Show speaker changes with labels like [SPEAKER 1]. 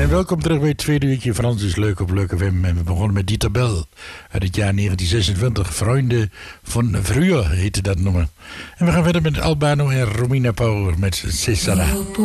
[SPEAKER 1] En welkom terug bij het tweede weekje Frans is leuk op Leuk FM. En we begonnen met Dieter Bell uit het jaar 1926. Vrienden van Vroeger heette dat nummer. En we gaan verder met Albano en Romina Power met Cesara.